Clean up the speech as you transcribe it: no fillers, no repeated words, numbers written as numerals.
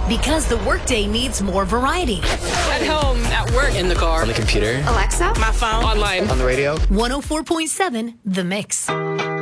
Because the workday needs more variety. At home, at work, in the car, on the computer, Alexa, my phone, online, on the radio. 104.7 The Mix.